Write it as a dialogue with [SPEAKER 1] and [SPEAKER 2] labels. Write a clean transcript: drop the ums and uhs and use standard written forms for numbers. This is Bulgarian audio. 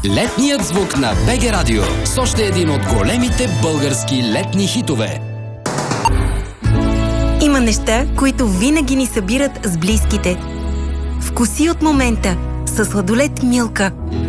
[SPEAKER 1] Летният звук на БГ Радио с още един от големите български летни хитове.
[SPEAKER 2] Има неща, които винаги ни събират с близките. Вкуси от момента със сладолед Милка.